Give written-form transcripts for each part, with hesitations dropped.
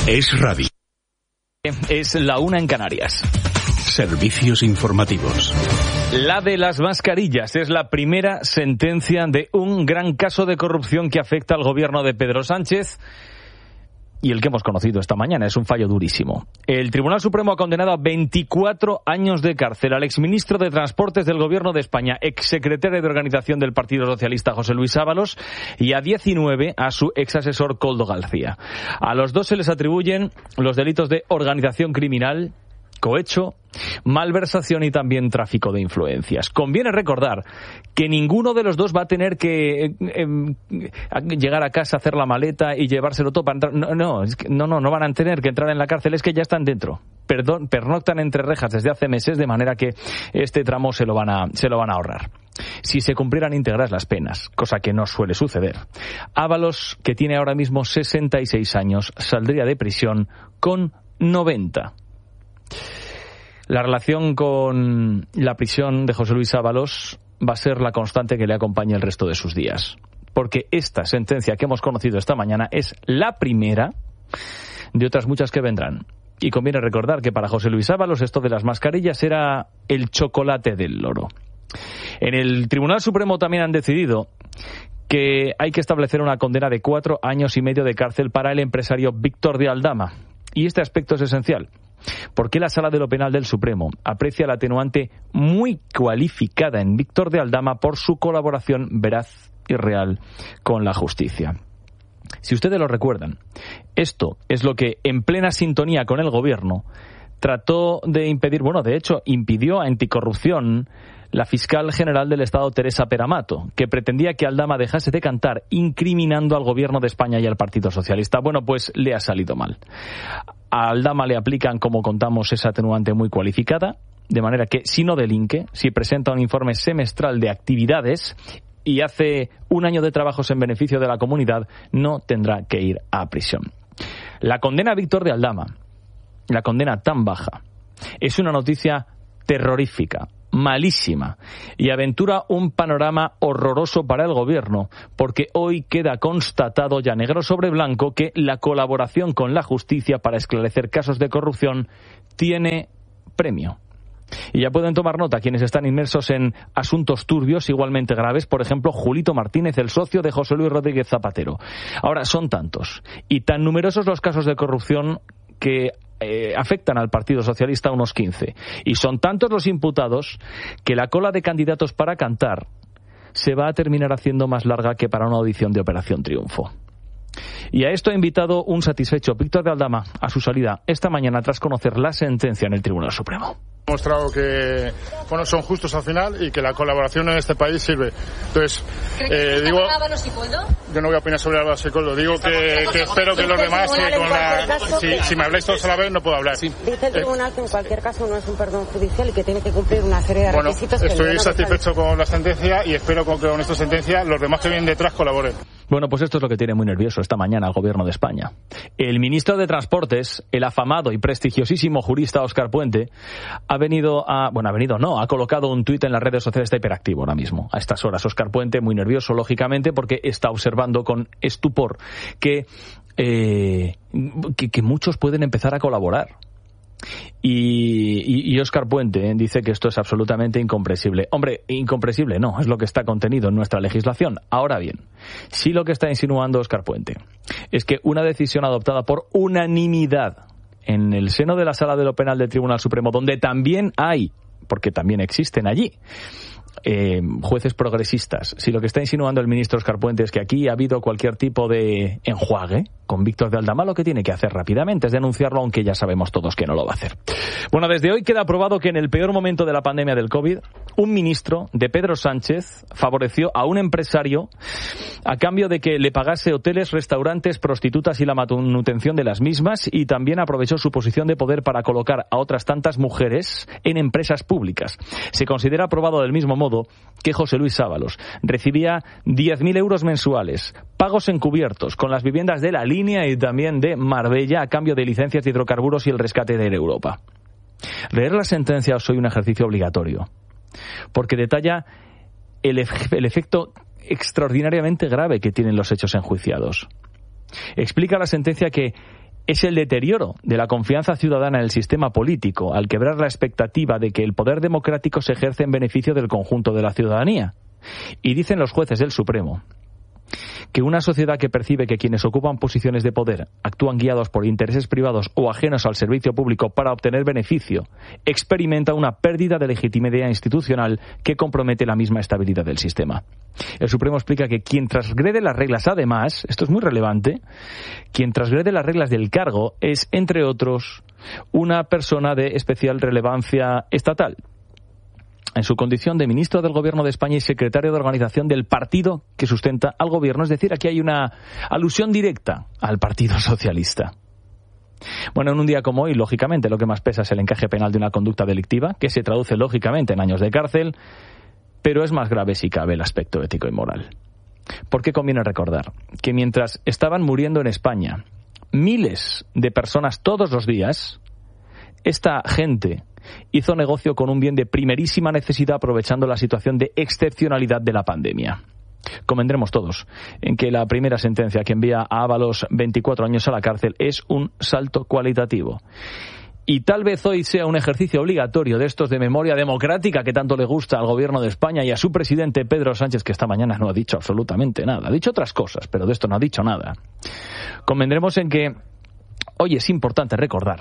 Es radio. Es la 1 en Canarias. Servicios informativos. La de las mascarillas es la primera sentencia de un gran caso de corrupción que afecta al gobierno de Pedro Sánchez y el que hemos conocido esta mañana. Es un fallo durísimo. El Tribunal Supremo ha condenado a 24 años de cárcel al exministro de Transportes del Gobierno de España, exsecretario de Organización del Partido Socialista José Luis Ábalos, y a 19 a su exasesor Koldo García. A los dos se les atribuyen los delitos de organización criminal, cohecho, malversación y también tráfico de influencias. Conviene recordar que ninguno de los dos va a tener que llegar a casa, hacer la maleta y llevárselo todo para entrar. No van a tener que entrar en la cárcel, es que ya están dentro. Pernoctan entre rejas desde hace meses, de manera que este tramo se lo van a ahorrar. Si se cumplieran íntegras las penas, cosa que no suele suceder, Ábalos, que tiene ahora mismo 66 años, saldría de prisión con 90. La relación con la prisión de José Luis Ábalos va a ser la constante que le acompañe el resto de sus días. Porque esta sentencia que hemos conocido esta mañana es la primera de otras muchas que vendrán. Y conviene recordar que para José Luis Ábalos esto de las mascarillas era el chocolate del loro. En el Tribunal Supremo también han decidido que hay que establecer una condena de 4 años y medio de cárcel para el empresario Víctor de Aldama. Y este aspecto es esencial, porque la Sala de lo Penal del Supremo aprecia la atenuante muy cualificada en Víctor de Aldama por su colaboración veraz y real con la justicia. Si ustedes lo recuerdan, esto es lo que, en plena sintonía con el gobierno, trató de impedir, de hecho, impidió a Anticorrupción la fiscal general del Estado, Teresa Peramato, que pretendía que Aldama dejase de cantar, incriminando al gobierno de España y al Partido Socialista. Bueno, pues le ha salido mal. A Aldama le aplican, como contamos, esa atenuante muy cualificada, de manera que si no delinque, si presenta un informe semestral de actividades y hace un año de trabajos en beneficio de la comunidad, no tendrá que ir a prisión. La condena a Víctor de Aldama, la condena tan baja, es una noticia terrorífica, malísima, y aventura un panorama horroroso para el gobierno, porque hoy queda constatado ya negro sobre blanco que la colaboración con la justicia para esclarecer casos de corrupción tiene premio. Y ya pueden tomar nota quienes están inmersos en asuntos turbios igualmente graves, por ejemplo, Julito Martínez, el socio de José Luis Rodríguez Zapatero. Ahora, son tantos y tan numerosos los casos de corrupción que afectan al Partido Socialista, unos 15. Y son tantos los imputados que la cola de candidatos para cantar se va a terminar haciendo más larga que para una audición de Operación Triunfo. Y a esto ha invitado un satisfecho Víctor de Aldama a su salida esta mañana tras conocer la sentencia en el Tribunal Supremo. Ha mostrado que son justos al final y que la colaboración en este país sirve. Entonces, digo, yo no voy a opinar sobre Ábalos y Koldo. Digo que espero que los demás, si me habláis todos a la vez, no puedo hablar. Dice el tribunal que en cualquier caso no es un perdón judicial y que tiene que cumplir una serie de requisitos. Estoy satisfecho con la sentencia y espero que con esta sentencia los demás que vienen detrás colaboren. Bueno, pues esto es lo que tiene muy nervioso esta mañana al gobierno de España. El ministro de Transportes, el afamado y prestigiosísimo jurista Óscar Puente, ha colocado un tuit en las redes sociales, está hiperactivo ahora mismo. A estas horas, Óscar Puente, muy nervioso, lógicamente, porque está observando con estupor que muchos pueden empezar a colaborar. Y Óscar Puente dice que esto es absolutamente incomprensible. Hombre, incomprensible no, es lo que está contenido en nuestra legislación. Ahora bien, sí lo que está insinuando Óscar Puente es que una decisión adoptada por unanimidad en el seno de la Sala de lo Penal del Tribunal Supremo, donde también hay, porque también existen allí, jueces progresistas, si lo que está insinuando el ministro Óscar Puente es que aquí ha habido cualquier tipo de enjuague con Víctor de Aldama, lo que tiene que hacer rápidamente es denunciarlo, aunque ya sabemos todos que no lo va a hacer. Bueno, desde hoy queda aprobado que en el peor momento de la pandemia del COVID, un ministro de Pedro Sánchez favoreció a un empresario a cambio de que le pagase hoteles, restaurantes, prostitutas y la manutención de las mismas, y también aprovechó su posición de poder para colocar a otras tantas mujeres en empresas públicas. Se considera aprobado del mismo modo que José Luis Ábalos recibía 10.000 euros mensuales, pagos encubiertos con las viviendas de La Línea y también de Marbella a cambio de licencias de hidrocarburos y el rescate de Air Europa. Leer la sentencia es hoy un ejercicio obligatorio, porque detalla el efecto extraordinariamente grave que tienen los hechos enjuiciados. Explica la sentencia que es el deterioro de la confianza ciudadana en el sistema político, al quebrar la expectativa de que el poder democrático se ejerce en beneficio del conjunto de la ciudadanía. Y dicen los jueces del Supremo que una sociedad que percibe que quienes ocupan posiciones de poder actúan guiados por intereses privados o ajenos al servicio público para obtener beneficio, experimenta una pérdida de legitimidad institucional que compromete la misma estabilidad del sistema. El Supremo explica que quien transgrede las reglas, además, esto es muy relevante, quien transgrede las reglas del cargo es, entre otros, una persona de especial relevancia estatal, en su condición de ministro del Gobierno de España y secretario de organización del partido que sustenta al Gobierno. Es decir, aquí hay una alusión directa al Partido Socialista. Bueno, en un día como hoy, lógicamente, lo que más pesa es el encaje penal de una conducta delictiva, que se traduce, lógicamente, en años de cárcel, pero es más grave, si cabe, el aspecto ético y moral. Porque conviene recordar que mientras estaban muriendo en España miles de personas todos los días, esta gente hizo negocio con un bien de primerísima necesidad aprovechando la situación de excepcionalidad de la pandemia. Convendremos todos en que la primera sentencia que envía a Ábalos 24 años a la cárcel es un salto cualitativo. Y tal vez hoy sea un ejercicio obligatorio de estos de memoria democrática que tanto le gusta al Gobierno de España y a su presidente Pedro Sánchez, que esta mañana no ha dicho absolutamente nada. Ha dicho otras cosas, pero de esto no ha dicho nada. Convendremos en que hoy es importante recordar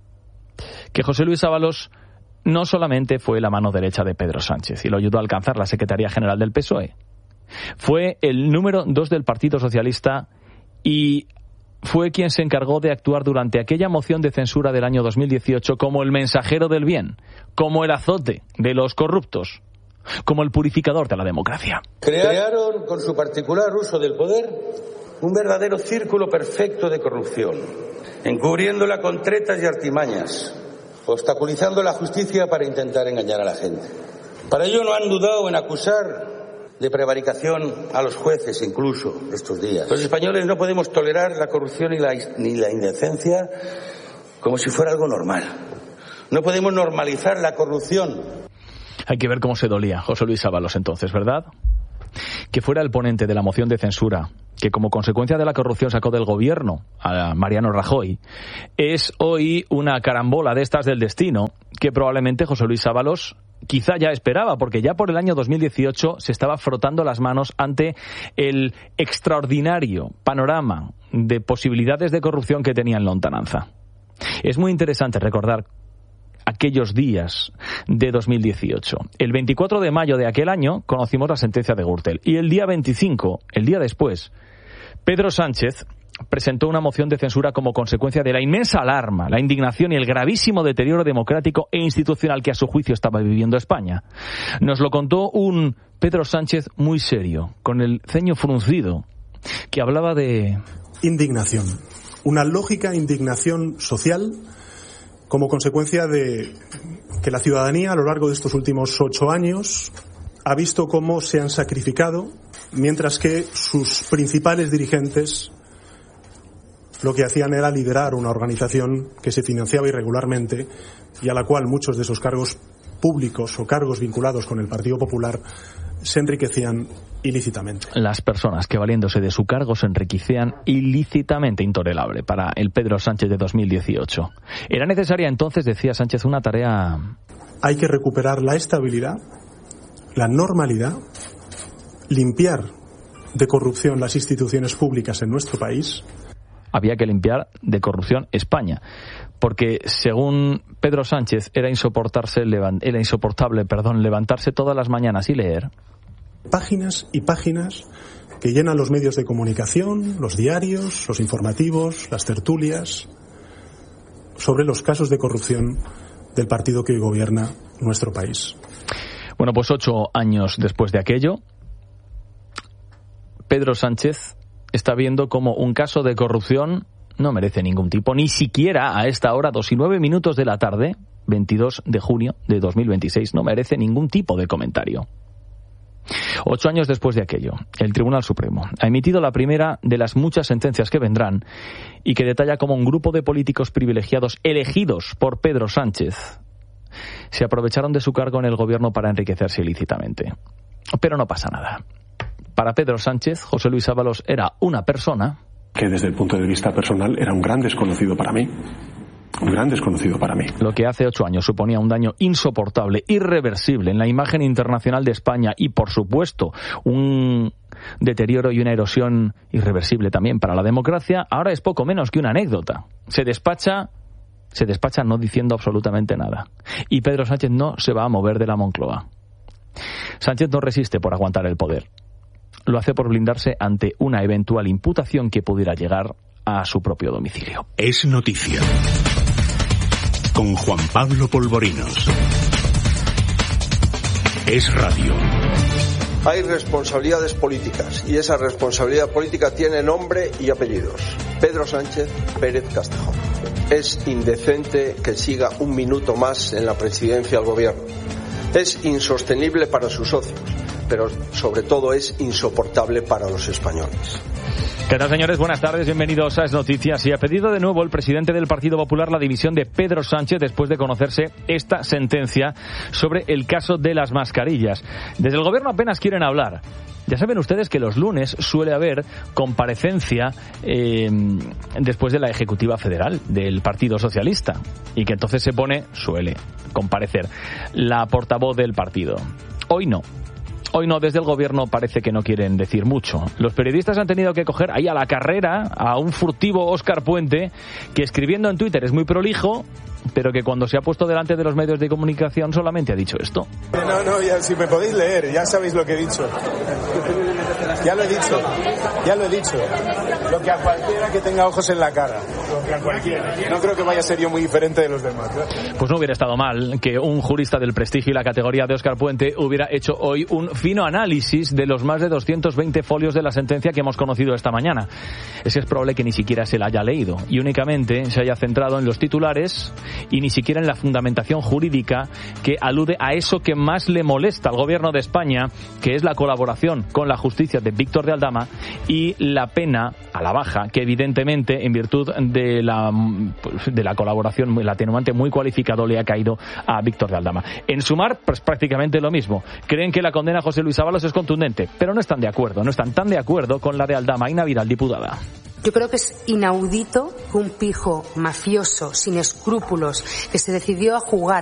que José Luis Ábalos no solamente fue la mano derecha de Pedro Sánchez y lo ayudó a alcanzar la Secretaría General del PSOE. Fue el número 2 del Partido Socialista y fue quien se encargó de actuar durante aquella moción de censura del año 2018 como el mensajero del bien, como el azote de los corruptos, como el purificador de la democracia. Crearon, con su particular uso del poder, un verdadero círculo perfecto de corrupción, encubriéndola con tretas y artimañas, obstaculizando la justicia para intentar engañar a la gente. Para ello no han dudado en acusar de prevaricación a los jueces, incluso estos días. Los españoles no podemos tolerar la corrupción ni la indecencia como si fuera algo normal. No podemos normalizar la corrupción. Hay que ver cómo se dolía José Luis Ábalos entonces, ¿verdad? Que fuera el ponente de la moción de censura, que como consecuencia de la corrupción sacó del gobierno a Mariano Rajoy, es hoy una carambola de estas del destino que probablemente José Luis Ábalos quizá ya esperaba, porque ya por el año 2018 se estaba frotando las manos ante el extraordinario panorama de posibilidades de corrupción que tenía en lontananza. Es muy interesante recordar aquellos días de 2018. El 24 de mayo de aquel año conocimos la sentencia de Gürtel y el día 25, el día después, Pedro Sánchez presentó una moción de censura como consecuencia de la inmensa alarma, la indignación y el gravísimo deterioro democrático e institucional que a su juicio estaba viviendo España. Nos lo contó un Pedro Sánchez muy serio, con el ceño fruncido, que hablaba de indignación, una lógica indignación social como consecuencia de que la ciudadanía a lo largo de estos últimos 8 años ha visto cómo se han sacrificado, mientras que sus principales dirigentes lo que hacían era liderar una organización que se financiaba irregularmente y a la cual muchos de esos cargos públicos o cargos vinculados con el Partido Popular se enriquecían ilícitamente. Las personas que valiéndose de su cargo se enriquecían ilícitamente, intolerable para el Pedro Sánchez de 2018. Era necesaria entonces, decía Sánchez, una tarea... Hay que recuperar la estabilidad, la normalidad, limpiar de corrupción las instituciones públicas en nuestro país. Había que limpiar de corrupción España, porque según Pedro Sánchez era insoportable levantarse todas las mañanas y leer páginas y páginas que llenan los medios de comunicación, los diarios, los informativos, las tertulias, sobre los casos de corrupción del partido que hoy gobierna nuestro país. Bueno, pues 8 años después de aquello, Pedro Sánchez está viendo como un caso de corrupción no merece ningún tipo, ni siquiera a esta hora, 2:09 de la tarde, 22 de junio de 2026, no merece ningún tipo de comentario. 8 años después de aquello, el Tribunal Supremo ha emitido la primera de las muchas sentencias que vendrán y que detalla cómo un grupo de políticos privilegiados elegidos por Pedro Sánchez se aprovecharon de su cargo en el gobierno para enriquecerse ilícitamente. Pero no pasa nada. Para Pedro Sánchez, José Luis Ábalos era una persona que desde el punto de vista personal era un gran desconocido para mí. Un gran desconocido para mí. Lo que hace 8 años suponía un daño insoportable, irreversible en la imagen internacional de España y, por supuesto, un deterioro y una erosión irreversible también para la democracia, ahora es poco menos que una anécdota. Se despacha no diciendo absolutamente nada. Y Pedro Sánchez no se va a mover de la Moncloa. Sánchez no resiste por aguantar el poder. Lo hace por blindarse ante una eventual imputación que pudiera llegar a su propio domicilio. Es noticia. Con Juan Pablo Polvorinos. Es radio. Hay responsabilidades políticas y esa responsabilidad política tiene nombre y apellidos. Pedro Sánchez Pérez Castejón. Es indecente que siga un minuto más en la presidencia del gobierno. Es insostenible para sus socios, pero sobre todo es insoportable para los españoles. ¿Qué tal, señores? Buenas tardes, bienvenidos a Es Noticias. Y ha pedido de nuevo el presidente del Partido Popular la dimisión de Pedro Sánchez después de conocerse esta sentencia sobre el caso de las mascarillas. Desde el gobierno apenas quieren hablar. Ya saben ustedes que los lunes suele haber comparecencia después de la Ejecutiva Federal del Partido Socialista y que entonces suele comparecer la portavoz del partido. Hoy no. Hoy no, desde el gobierno parece que no quieren decir mucho. Los periodistas han tenido que coger ahí a la carrera a un furtivo Óscar Puente que escribiendo en Twitter es muy prolijo, pero que cuando se ha puesto delante de los medios de comunicación solamente ha dicho esto. No, ya, si me podéis leer, ya sabéis lo que he dicho. Ya lo he dicho. Lo que a cualquiera que tenga ojos en la cara. Lo que a cualquiera. No creo que vaya a ser yo muy diferente de los demás. Pues no hubiera estado mal que un jurista del prestigio y la categoría de Óscar Puente hubiera hecho hoy un fino análisis de los más de 220 folios de la sentencia que hemos conocido esta mañana. Es probable que ni siquiera se la haya leído y únicamente se haya centrado en los titulares y ni siquiera en la fundamentación jurídica que alude a eso que más le molesta al gobierno de España, que es la colaboración con la justicia de Víctor de Aldama y la pena a la baja, que evidentemente en virtud de la colaboración, el atenuante muy cualificado le ha caído a Víctor de Aldama. En sumar, pues prácticamente lo mismo. Creen que la condena a José Luis Ábalos es contundente, pero no están tan de acuerdo con la de Aldama. Aina Vidal, diputada. Yo creo que es inaudito que un pijo mafioso, sin escrúpulos, que se decidió a jugar